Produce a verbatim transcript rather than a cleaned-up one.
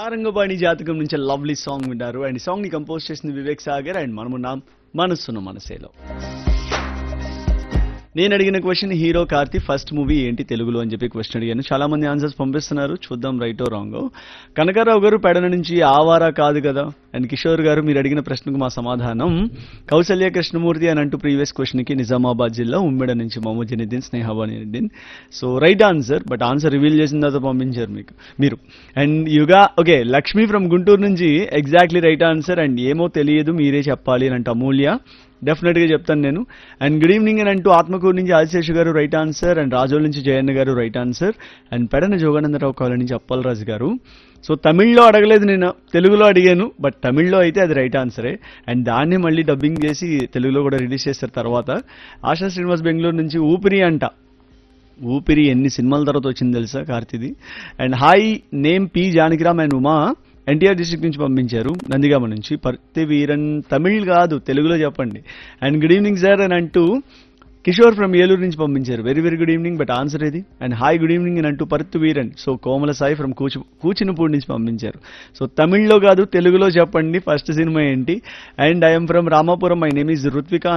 సారంగబాణి జాతకం నుంచి lovely song విన్నారు అండ్ ఈ సాంగ్ ని కంపోజ్ చేసింది వివేక్ సాగర్ అండ్ మనమున్నాం మనసున్న మనసేలో. నేను అడిగిన question hero Karthi first movie ఏంటి తెలుగులో అని చెప్పి క్వశ్చన్ అడిగాను. చాలా మంది ఆన్సర్స్ పంపిస్తున్నారు, చూద్దాం రైటో రాంగో. కనకారావు గారు పెడన నుంచి ఆవారా కాదు కదా. అండ్ కిషోర్ గారు మీరు అడిగిన ప్రశ్నకు మా సమాధానం కౌసల్య కృష్ణమూర్తి అని అంటూ ప్రీవియస్ క్వశ్చన్ కి నిజామాబాద్ జిల్లా ఉమ్మెడ నుంచి Mohammed Janiddin స్నేహబానిద్దీన్. So right answer, but answer reveal చేసిన తర్వాత పంపించారు మీకు మీరు. And యుగా okay Lakshmi from Guntur నుంచి ఎగ్జాక్ట్లీ రైట్ ఆన్సర్. అండ్ ఏమో తెలియదు మీరే చెప్పాలి అని అంటే అమూల్య డెఫినెట్ గా చెప్తాను నేను. అండ్ గుడ్ ఈవినింగ్ అని అంటూ ఆత్మకూరు నుంచి ఆదిశేషు గారు రైట్ ఆన్సర్. అండ్ రాజోల్ నుంచి జయన్న గారు right answer. And Pedana Jogananda Rao colony నుంచి అప్పలరాజు గారు. సో తమిళ్లో అడగలేదు నేను, తెలుగులో అడిగాను, బట్ తమిళ్లో అయితే అది రైట్ ఆన్సరే. అండ్ దాన్ని మళ్ళీ డబ్బింగ్ చేసి తెలుగులో కూడా రిలీజ్ చేస్తారు తర్వాత. ఆశా శ్రీనివాస్ బెంగళూరు నుంచి ఊపిరి అంట. ఊపిరి ఎన్ని సినిమాల తర్వాత వచ్చింది తెలుసా కార్తీది. And hi name P Janakiram and Uma NTR district నుంచి పంపించారు నందిగామ నుంచి. పర్తి వీరన్ తమిళ్ కాదు తెలుగులో చెప్పండి. అండ్ గుడ్ ఈవినింగ్ సార్ అని అంటూ కిషోర్ ఫ్రమ్ ఏలూరు నుంచి పంపించారు. Very very good evening, but answer ఏది. అండ్ హాయ్ గుడ్ ఈవినింగ్ అని అంటూ పర్తి Veeran so Komala Sai from కూచి కూచినపూడి నుంచి పంపించారు. సో తమిళ్లో కాదు తెలుగులో చెప్పండి ఫస్ట్ సినిమా ఏంటి. And I'm from Ramapuram, my name is Ruthvika